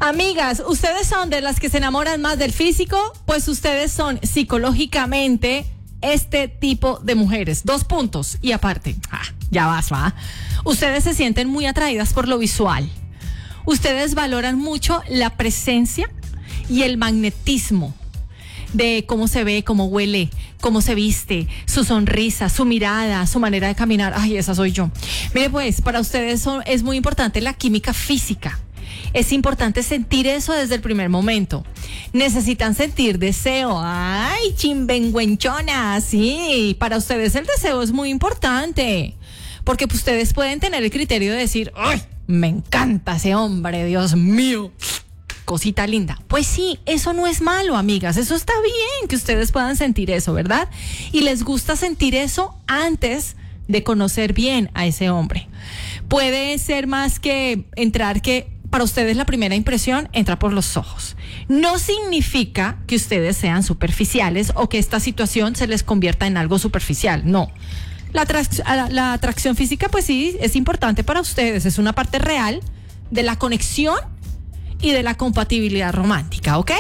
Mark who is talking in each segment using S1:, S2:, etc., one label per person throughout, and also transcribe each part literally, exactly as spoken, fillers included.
S1: Amigas, ¿ustedes son de las que se enamoran más del físico? Pues ustedes son psicológicamente este tipo de mujeres. Dos puntos. Y aparte, ah, ya vas, va. Ustedes se sienten muy atraídas por lo visual. Ustedes valoran mucho la presencia y el magnetismo de cómo se ve, cómo huele, cómo se viste, su sonrisa, su mirada, su manera de caminar. Ay, esa soy yo. Mire, pues, para ustedes son, es muy importante la química física. Es importante sentir eso desde el primer momento. Necesitan sentir deseo. Ay, chimbenguenchona, sí. Para ustedes el deseo es muy importante. Porque pues, ustedes pueden tener el criterio de decir, ¡ay, me encanta ese hombre, Dios mío! Cosita linda. Pues sí, eso no es malo, amigas. Eso está bien que ustedes puedan sentir eso, ¿verdad? Y les gusta sentir eso antes de conocer bien a ese hombre. Puede ser más que entrar que para ustedes la primera impresión entra por los ojos. No significa que ustedes sean superficiales o que esta situación se les convierta en algo superficial. No. La, atrac- la, la atracción física, pues sí, es importante para ustedes. Es una parte real de la conexión y de la compatibilidad romántica, ¿ok?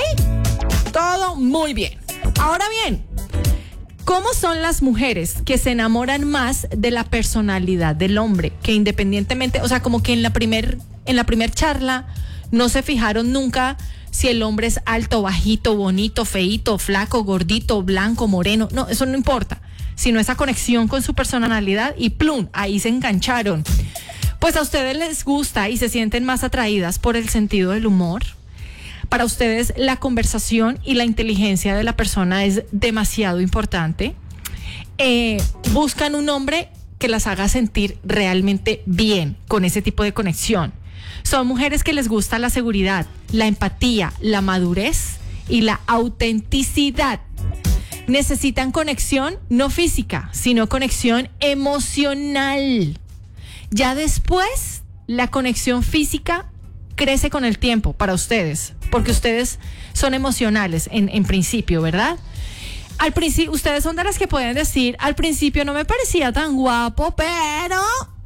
S1: Todo muy bien. Ahora bien, ¿cómo son las mujeres que se enamoran más de la personalidad del hombre? Que independientemente, o sea, como que en la primer, en la primer charla no se fijaron nunca si el hombre es alto, bajito, bonito, feíto, flaco, gordito, blanco, moreno. No, eso no importa. Sino esa conexión con su personalidad y plum, ahí se engancharon. Pues a ustedes les gusta y se sienten más atraídas por el sentido del humor. Para ustedes la conversación y la inteligencia de la persona es demasiado importante. Eh, buscan un hombre que las haga sentir realmente bien con ese tipo de conexión. Son mujeres que les gusta la seguridad, la empatía, la madurez y la autenticidad. Necesitan conexión no física, sino conexión emocional. Ya después, la conexión física crece con el tiempo para ustedes, porque ustedes son emocionales en, en principio, ¿verdad? Al principio, ustedes son de las que pueden decir, al principio no me parecía tan guapo, pero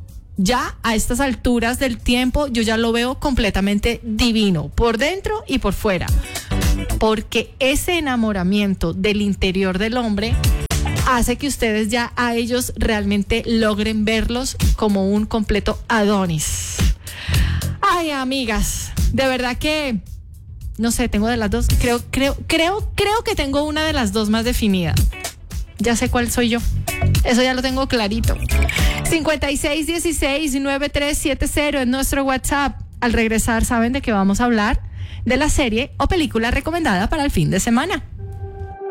S1: ya a estas alturas del tiempo yo ya lo veo completamente divino, por dentro y por fuera. Porque ese enamoramiento del interior del hombre hace que ustedes ya a ellos realmente logren verlos como un completo Adonis. Ay, amigas, de verdad que no sé, tengo de las dos, creo, creo, creo, creo que tengo una de las dos más definida. Ya sé cuál soy yo. Eso ya lo tengo clarito. cincuenta y seis dieciséis noventa y tres setenta es nuestro WhatsApp. Al regresar, ¿saben de qué vamos a hablar? De la serie o película recomendada para el fin de semana.